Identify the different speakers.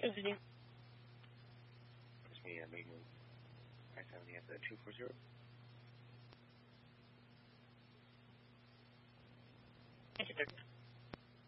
Speaker 1: Visiting.
Speaker 2: That's me, main room. I-70 at the 240.
Speaker 1: Thank you,